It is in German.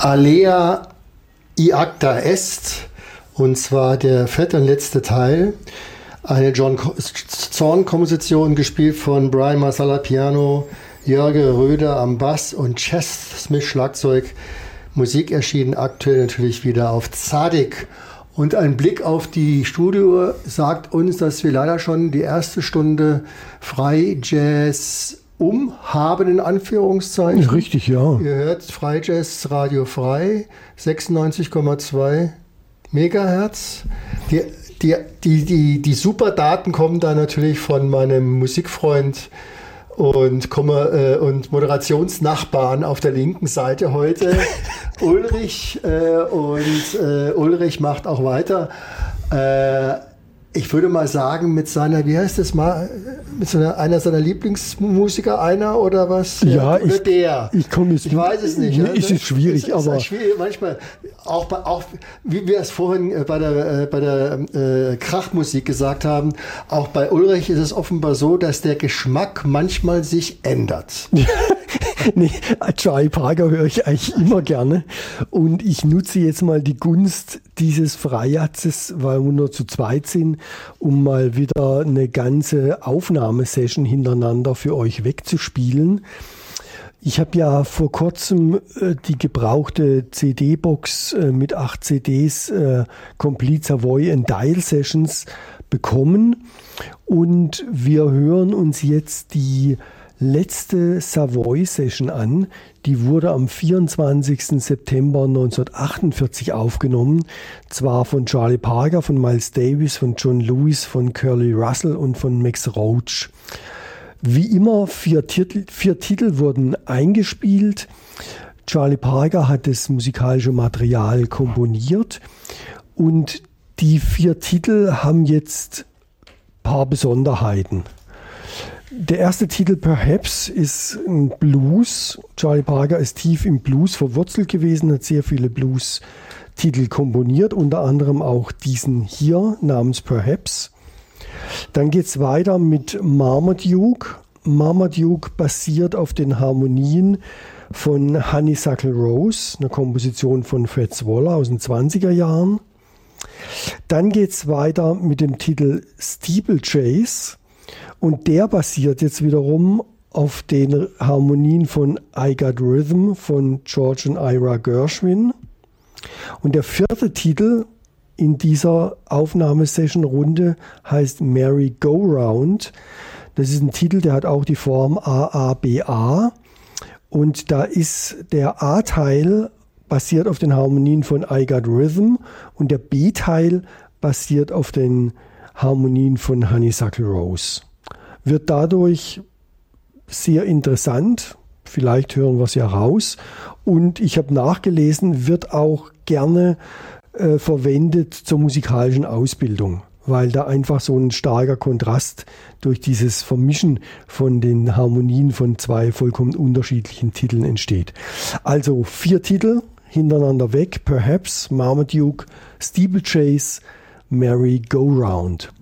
Alea iacta est, und zwar der vierte und letzte Teil. Eine John Zorn-Komposition, gespielt von Brian Masala Piano, Jörge Röder am Bass und Chess Smith Schlagzeug. Musik erschienen aktuell natürlich wieder auf Tzadik. Und ein Blick auf die Studio sagt uns, dass wir leider schon die erste Stunde Freijazz haben, in Anführungszeichen. Richtig, ja. Ihr hört Freijazz Radio Frei, 96,2 Megahertz. Die super Daten kommen da natürlich von meinem Musikfreund und Moderationsnachbarn auf der linken Seite heute, Ulrich. Ulrich macht auch weiter. Ich würde mal sagen, mit seiner, wie heißt das mal, einer seiner Lieblingsmusiker, einer oder was? Ja, oder der. Ich weiß es nicht. Nee, ist schwierig, aber. Schwierig, manchmal, auch wie wir es vorhin bei der Krachmusik gesagt haben, auch bei Ulrich ist es offenbar so, dass der Geschmack manchmal sich ändert. Nee, Charlie Parker höre ich eigentlich immer gerne. Und ich nutze jetzt mal die Gunst dieses Freijatzes, weil wir nur zu zweit sind, um mal wieder eine ganze Aufnahmesession hintereinander für euch wegzuspielen. Ich habe ja vor kurzem die gebrauchte CD-Box mit 8 CDs Complete Savoy and Dial Sessions bekommen. Und wir hören uns jetzt die letzte Savoy-Session an. Die wurde am 24. September 1948 aufgenommen. Zwar von Charlie Parker, von Miles Davis, von John Lewis, von Curly Russell und von Max Roach. Wie immer, 4 Titel wurden eingespielt. Charlie Parker hat das musikalische Material komponiert. Und die 4 Titel haben jetzt ein paar Besonderheiten. Der erste Titel Perhaps ist ein Blues. Charlie Parker ist tief im Blues verwurzelt gewesen, hat sehr viele Blues-Titel komponiert, unter anderem auch diesen hier namens Perhaps. Dann geht es weiter mit Marmaduke. Marmaduke basiert auf den Harmonien von Honeysuckle Rose, eine Komposition von Fats Waller aus den 20er Jahren. Dann geht es weiter mit dem Titel Steeplechase. Und der basiert jetzt wiederum auf den Harmonien von I Got Rhythm von George und Ira Gershwin. Und der 4. Titel in dieser Aufnahmesession-Runde heißt Merry Go Round. Das ist ein Titel, der hat auch die Form AABA. Und da ist der A-Teil basiert auf den Harmonien von I Got Rhythm und der B-Teil basiert auf den Harmonien von Honeysuckle Rose. Wird dadurch sehr interessant, vielleicht hören wir es ja raus. Und ich habe nachgelesen, wird auch gerne verwendet zur musikalischen Ausbildung, weil da einfach so ein starker Kontrast durch dieses Vermischen von den Harmonien von 2 vollkommen unterschiedlichen Titeln entsteht. Also 4 Titel hintereinander weg: Perhaps, Marmaduke, Steeplechase, Merry Go Round.